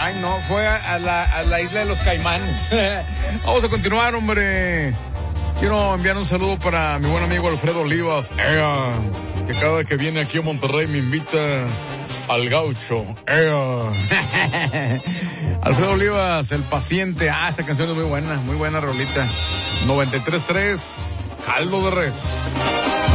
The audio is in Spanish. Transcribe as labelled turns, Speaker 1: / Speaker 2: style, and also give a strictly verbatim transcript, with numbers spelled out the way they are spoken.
Speaker 1: Ay, no, fue a la, a la isla de los Caimanes. Vamos a continuar, hombre. Quiero enviar un saludo para mi buen amigo Alfredo Olivas, ea, que cada vez que viene aquí a Monterrey me invita al gaucho. Ea. Alfredo Olivas, El Paciente. Ah, esa canción es muy buena, muy buena rolita. noventa y tres tres, caldo de res.